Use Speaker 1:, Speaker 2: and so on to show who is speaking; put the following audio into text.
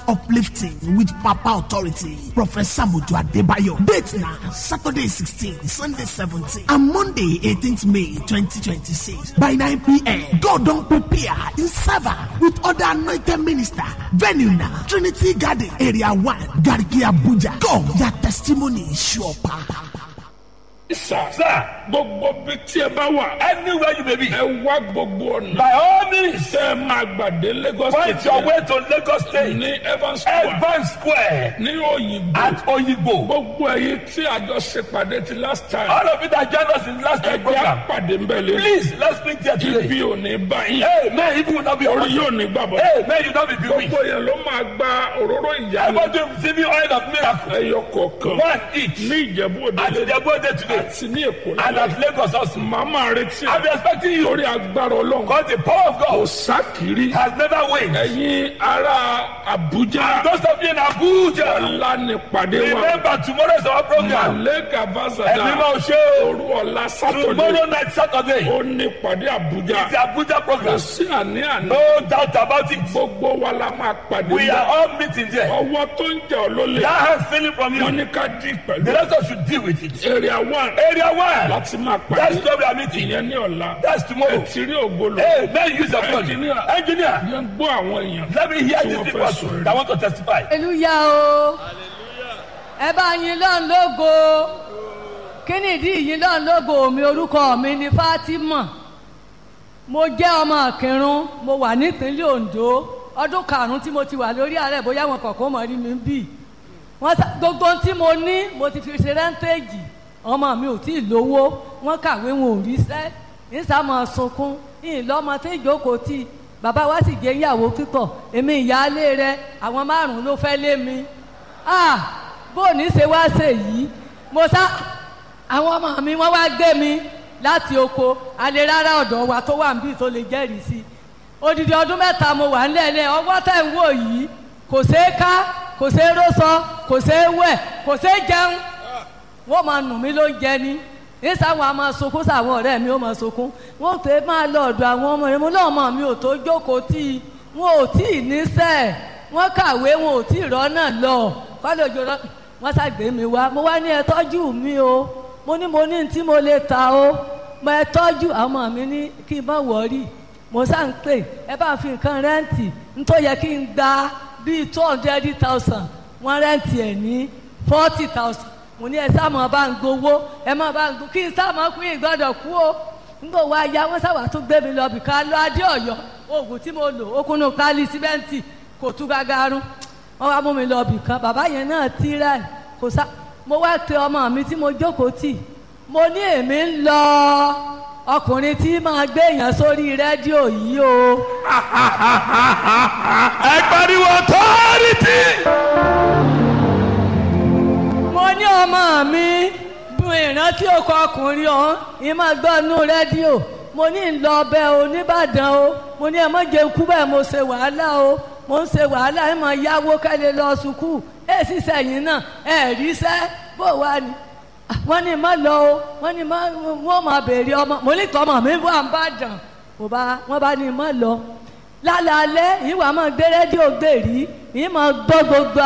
Speaker 1: uplifting with Papa Authority. Professor Muju Adebayo. Date now Saturday 16, Sunday 17, and Monday 18th May 2026 by 9 p.m. God don't prepare in server with other anointed minister. Venue now Trinity Garden Area 1, Garki Abuja. Come, your testimony is sure power.
Speaker 2: Sir, gbogbo bí tí ẹ bá wà.
Speaker 3: Anywhere you may be.
Speaker 2: Ẹ wá gbogbo ọ̀nà.
Speaker 3: By all means.
Speaker 2: Ṣé máa gbàdé Lagos State?
Speaker 3: Find your way to Lagos State.
Speaker 2: Ní Evans Square.
Speaker 3: Evans Square.
Speaker 2: Ní Òyìnbó.
Speaker 3: At Oyigbo.
Speaker 2: Gbogbo ẹ̀yin tí àjọ ṣe pàdé ti last time.
Speaker 3: All of you that joined us in the last time program.
Speaker 2: Ẹ jẹ́ àpàdé ń bẹ̀ lé.
Speaker 3: Please, let's meet there today.
Speaker 2: Ibi ò ní báyìí.
Speaker 3: Amen. Even will not be
Speaker 2: orí yóò ní gbàgbọ́.
Speaker 3: Amen. You not be bewitched.
Speaker 2: Gbogbo yẹn ló máa gba òróró ìyanu.
Speaker 3: Everybody receiving oil of miracle.
Speaker 2: Ẹyọ kọ̀ọ̀kan.
Speaker 3: One each.
Speaker 2: Ní Ìjẹ̀bú Òde.
Speaker 3: At Ìjẹ̀bú Òde today.
Speaker 2: Àti ní Èkó.
Speaker 3: And at Lagos also.
Speaker 2: Màmá retí.
Speaker 3: I'm expecting you.
Speaker 2: Lórí agbára Ọlọ́run.
Speaker 3: Because the power of
Speaker 2: Kò
Speaker 3: God
Speaker 2: sákìrí.
Speaker 3: has never waned.
Speaker 2: Ẹ̀yin ará Abuja.
Speaker 3: Those of you in Abuja.
Speaker 2: Ọ̀la ni pàdé wa.
Speaker 3: Remember tomorrow is our program.
Speaker 2: Màlẹ́kà Bázàdá.
Speaker 3: Ẹ̀mí máa ṣe
Speaker 2: Òru ọ̀la Sátọ̀dé.
Speaker 3: tomorrow night Saturday.
Speaker 2: Ó ní pàdé Abuja.
Speaker 3: It's the Abuja
Speaker 2: Kò
Speaker 3: program.
Speaker 2: sí àní-àní.
Speaker 3: No doubt about it.
Speaker 2: Gbogbo wa la máa pàdé.
Speaker 3: We are all meeting there.
Speaker 2: Ọwọ́ tó ń jẹ ọ́ ló lè.
Speaker 3: That hand feeling from
Speaker 2: Wọ́n
Speaker 3: you.
Speaker 2: ní ká dín pẹ̀lú.
Speaker 3: The rest of us should deal with it.
Speaker 2: Area 1.
Speaker 3: Area 1.
Speaker 2: Láti máa
Speaker 3: That's
Speaker 2: pàdé.
Speaker 3: where we are meeting.
Speaker 2: Ìyẹn ní ọ̀la.
Speaker 3: That's tomorrow.
Speaker 2: Ẹ ti rí ògbólò.
Speaker 3: Hey, man, use your phone. Engineer,
Speaker 2: Yẹn gbọ́ àwọn èèyàn.
Speaker 3: let me hear
Speaker 2: Tí
Speaker 3: these
Speaker 2: wọ́n
Speaker 3: people
Speaker 2: fẹ́ sọ̀rọ̀.
Speaker 3: that want to testify.
Speaker 4: Hallelujah o. Ẹ bá yìn lọ́n lógo. Kí ni ìdí yìn lọ́n lógo mi? Orúkọ mi ni Fátímà. Mo jẹ́ ọmọ Ìkìrun. Mo wà nípínlẹ̀ Oǹdó. Ọdún karùn-ún tí mo ti wà lórí ààrẹ bóyá wọn kọ̀ọ̀kan mọ̀ rí mi bí. Gbogbo ohun tí mo ní mo ti fi ṣe rẹ́ńtéèjì. Ọmọ mi ò tí ì lówó. Wọ́n kàwé wọn ò ríṣẹ́. Ìsàmọ̀ sunkún. Ìlọ́mọ tí ìjókòó tì. Bàbá wa sì jẹ́ ìyàwó pípọ̀. Èmi ìyáálé rẹ̀ àwọn márùn-ún ló fẹ́ lé mi. Bó ní ṣe wá ṣe yìí mo sá àwọn ọmọ mi wọ́n wá gbé mi láti oko alẹ́ rárá ọ̀dọ̀ wa tó wà níbí tó lè jẹ́rìí sí. Odidi ọdún mẹ́ta mo wà nílẹ̀ ọwọ́ tẹ̀ ń wò yìí kò ṣeé ká kò ṣeé rósọ kò ṣeé wẹ̀ kò ṣeé jẹun wọ́n máa nù mí ló ń jẹ ni nísàwọn a máa sunkún sàwọn ọ̀rẹ́ mi ó máa sunkún wọ́n pè é máa lọ ọ̀dọ̀ àwọn ọmọ rẹ̀ mo náà ọmọ mi ò tó jókòó tí wọn ò tí ì níṣẹ́ wọ́n kàwé wọn ò tí ì rọ́nà lọ kọ́lẹ́jọ wọ́n ṣàgbé mi wá mo wá ní ẹ tọ́jú mi o mo ní tí mo lè ta o mo ẹ tọ́jú àwọn ọmọ mi ní kí n má wọ̀ọ́rì mo sá ń pè ẹ bá fi nǹkan rẹ́ǹtì nítorí yẹ kí n gba bíi 200,000 wọ́n rẹ́ǹtì ẹ̀ ní 40,000 mo ní ẹ sá mọ̀ bá ń gbowó ẹ má bá ń gbowó kí n sá mọ̀ kú ìgbọ́dọ̀ kú o nígbà wá ya wọ́n sábà tún gbé mi lọ bìkan lọ adé ọ̀yọ́ oògùn tí mo lò ó kúnnú kálí símẹ́ǹtì kò tú gágárún wọ́n wá mú mi lọ bìkan bàbá yẹn náà tí rẹ̀ kò sá mo wá pe ọmọ mi tí mo jókòó tì mo ní èmi ń lọ ọkùnrin tí máa gbé èèyàn sórí rédíò yìí o.
Speaker 3: ẹ pariwo authority.
Speaker 4: mo ní ọmọ mi bu ìrántí ọkọ ọkùnrin ọ̀hún ìmọ̀ gbọ́nú rédíò mo ní ń lọ ọbẹ̀ o nìbàdàn o mo ní ẹ má jẹun kú bẹ́ẹ̀ mo ṣe wàhálà o mo ń ṣe wàhálà ẹ máa yáwó kẹ́lẹ́ lọ sùkúù ẹ sì sẹ́yìn náà ẹ ríṣẹ́ bó wà ní. wọ́n ní má lọ o wọ́n ní wọ́n máa béèrè ọmọ mo ní tọmọ mi wà ń bàdàn wọ́n bá ní má lọ lálẹ́ alẹ́ ìwà máa gbé rédíò gbèrí ìmọ̀ gbọ́ gbogbo